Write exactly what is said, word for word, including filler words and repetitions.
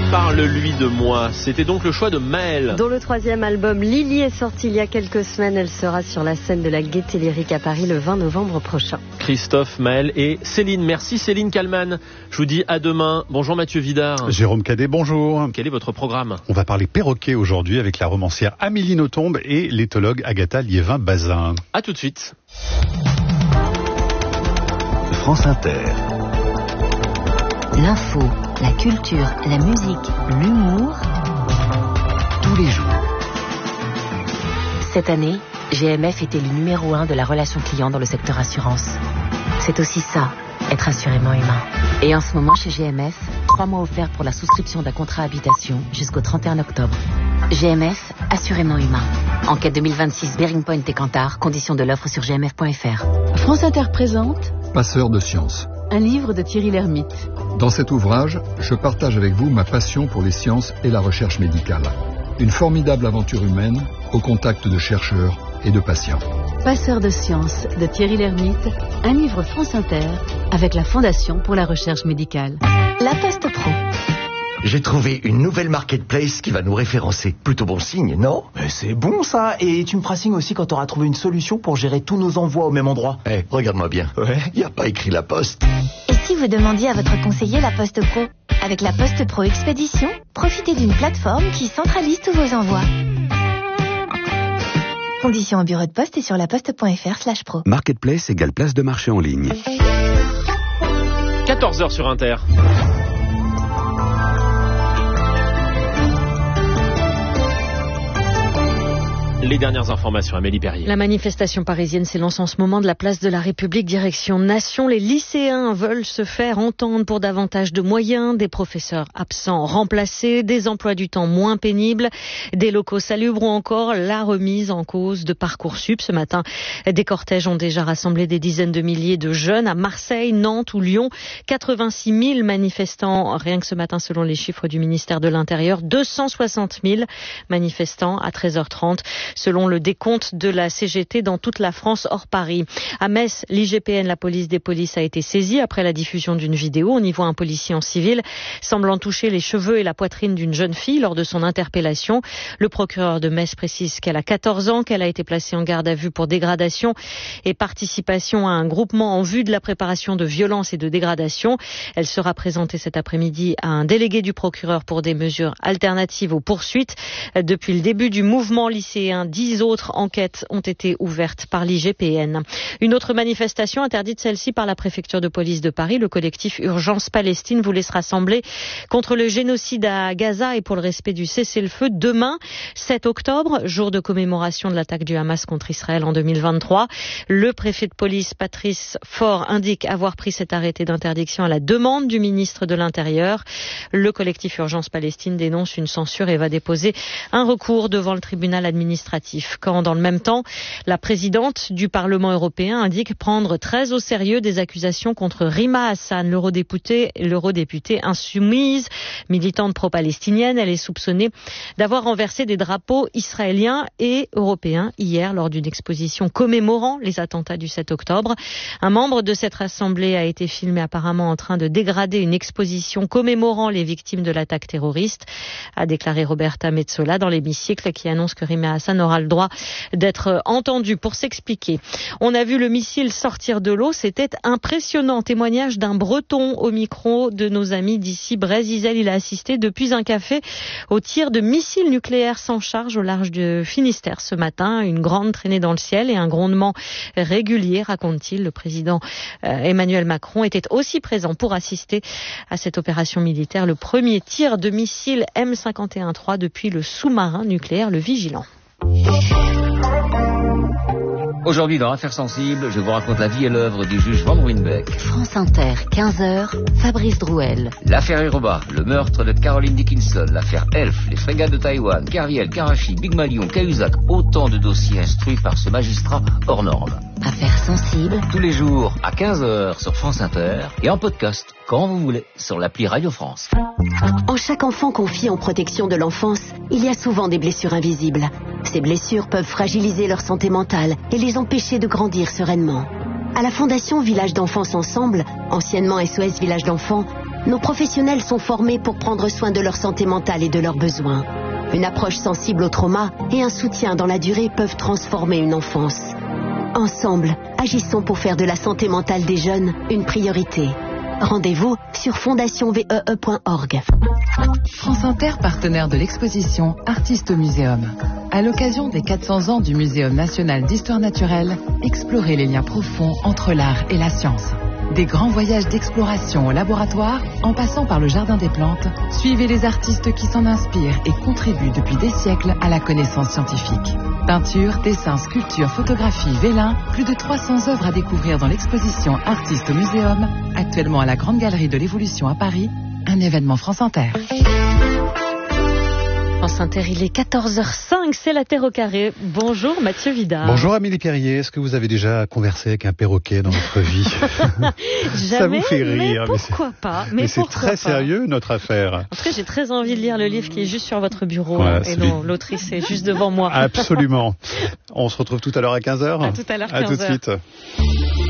Parle-lui de moi. C'était donc le choix de Maëlle. Dont le troisième album Lily est sorti il y a quelques semaines. Elle sera sur la scène de la Gaîté Lyrique à Paris le vingt novembre prochain. Christophe, Maëlle et Céline. Merci Céline Kallmann. Je vous dis à demain. Bonjour Mathieu Vidard. Jérôme Cadet, bonjour. Quel est votre programme ? On va parler perroquet aujourd'hui avec la romancière Amélie Nothomb et l'éthologue Agatha Liévin-Bazin. A tout de suite. France Inter. L'info, la culture, la musique, l'humour, tous les jours. Cette année, G M F était le numéro un de la relation client dans le secteur assurance. C'est aussi ça, être assurément humain. Et en ce moment, chez G M F, trois mois offerts pour la souscription d'un contrat habitation jusqu'au trente et un octobre. G M F, assurément humain. Enquête deux mille vingt-six, Bearing Point et Kantar, conditions de l'offre sur g m f point f r. France Inter présente Passeur de sciences. Un livre de Thierry Lhermitte. Dans cet ouvrage, je partage avec vous ma passion pour les sciences et la recherche médicale. Une formidable aventure humaine au contact de chercheurs et de patients. Passeur de sciences de Thierry Lhermitte, un livre France Inter avec la Fondation pour la recherche médicale. La Poste Pro. J'ai trouvé une nouvelle marketplace qui va nous référencer. Plutôt bon signe, non ? Mais c'est bon ça. Et tu me feras signe aussi quand tu auras trouvé une solution pour gérer tous nos envois au même endroit. Eh, hey, regarde-moi bien. Ouais. Y a pas écrit la Poste. Et si vous demandiez à votre conseiller la Poste Pro ? Avec la Poste Pro Expédition, profitez d'une plateforme qui centralise tous vos envois. Conditions au bureau de poste et sur laposte point f r slash pro. Marketplace égale place de marché en ligne. quatorze heures sur Inter. Les dernières informations, Amélie Perrier. La manifestation parisienne s'élance en ce moment de la place de la République direction Nation. Les lycéens veulent se faire entendre pour davantage de moyens, des professeurs absents remplacés, des emplois du temps moins pénibles, des locaux salubres ou encore la remise en cause de Parcoursup. Ce matin, des cortèges ont déjà rassemblé des dizaines de milliers de jeunes à Marseille, Nantes ou Lyon. quatre-vingt-six mille manifestants, rien que ce matin selon les chiffres du ministère de l'Intérieur. deux cent soixante mille manifestants à treize heures trente. Selon le décompte de la C G T dans toute la France hors Paris. À Metz, l'I G P N, la police des polices, a été saisie après la diffusion d'une vidéo. On y voit un policier en civil semblant toucher les cheveux et la poitrine d'une jeune fille lors de son interpellation. Le procureur de Metz précise qu'elle a quatorze ans, qu'elle a été placée en garde à vue pour dégradation et participation à un groupement en vue de la préparation de violences et de dégradation. Elle sera présentée cet après-midi à un délégué du procureur pour des mesures alternatives aux poursuites. Depuis le début du mouvement lycéen, dix autres enquêtes ont été ouvertes par l'I G P N. Une autre manifestation, interdite celle-ci par la préfecture de police de Paris. Le collectif Urgence Palestine voulait se rassembler contre le génocide à Gaza et pour le respect du cessez-le-feu demain, sept octobre, jour de commémoration de l'attaque du Hamas contre Israël en deux mille vingt-trois. Le préfet de police, Patrice Faure, indique avoir pris cet arrêté d'interdiction à la demande du ministre de l'Intérieur. Le collectif Urgence Palestine dénonce une censure et va déposer un recours devant le tribunal administratif. Quand, dans le même temps, la présidente du Parlement européen indique prendre très au sérieux des accusations contre Rima Hassan, l'eurodéputée, l'eurodéputée insoumise, militante pro-palestinienne. Elle est soupçonnée d'avoir renversé des drapeaux israéliens et européens hier lors d'une exposition commémorant les attentats du sept octobre. Un membre de cette assemblée a été filmé apparemment en train de dégrader une exposition commémorant les victimes de l'attaque terroriste, a déclaré Roberta Metsola dans l'hémicycle, qui annonce que Rima Hassan aura le droit d'être entendu pour s'expliquer. On a vu le missile sortir de l'eau, c'était impressionnant. Témoignage d'un Breton au micro de nos amis d'ici Brésil. Il a assisté depuis un café au tir de missiles nucléaires sans charge au large de Finistère ce matin. Une grande traînée dans le ciel et un grondement régulier, raconte-t-il. Le président Emmanuel Macron était aussi présent pour assister à cette opération militaire. Le premier tir de missile M cinquante et un trois depuis le sous-marin nucléaire, le Vigilant. Aujourd'hui, dans Affaires sensibles, je vous raconte la vie et l'œuvre du juge Van Ruynbeck. France Inter, quinze heures, Fabrice Drouel. L'affaire Hiroba, le meurtre de Caroline Dickinson, l'affaire Elf, les frégates de Taïwan, Kerviel, Karachi, Big Malion, Cahuzac, autant de dossiers instruits par ce magistrat hors norme. Affaires sensibles. Tous les jours à quinze heures sur France Inter et en podcast quand vous voulez sur l'appli Radio France. En chaque enfant confié en protection de l'enfance, il y a souvent des blessures invisibles. Ces blessures peuvent fragiliser leur santé mentale et les empêcher de grandir sereinement. À la Fondation Village d'Enfance Ensemble, anciennement S O S Village d'Enfants, Nos professionnels sont formés pour prendre soin de leur santé mentale et de leurs besoins. Une approche sensible au trauma et un soutien dans la durée peuvent transformer une enfance. Ensemble, agissons pour faire de la santé mentale des jeunes une priorité. Rendez-vous sur fondation v e e point org. France Inter, partenaire de l'exposition Artistes au Muséum. À l'occasion des quatre cents ans du Muséum national d'histoire naturelle, explorez les liens profonds entre l'art et la science. Des grands voyages d'exploration au laboratoire, en passant par le Jardin des Plantes, suivez les artistes qui s'en inspirent et contribuent depuis des siècles à la connaissance scientifique. Peinture, dessin, sculpture, photographie, vélin, plus de trois cents œuvres à découvrir dans l'exposition Artistes au Muséum, actuellement à la Grande Galerie de l'Évolution à Paris, un événement France Inter. France Inter, il est quatorze heures cinq, c'est la Terre au carré. Bonjour Mathieu Vidard. Bonjour Amélie Perrier, est-ce que vous avez déjà conversé avec un perroquet dans votre vie? Jamais, ça vous fait rire. Mais pourquoi mais pas Mais, mais c'est très pas. sérieux notre affaire. En tout cas, j'ai très envie de lire le livre qui est juste sur votre bureau. Voilà, et non, l'autrice est juste devant moi. Absolument. On se retrouve tout à l'heure à quinze heures. À tout à l'heure quinze heures. À tout de suite.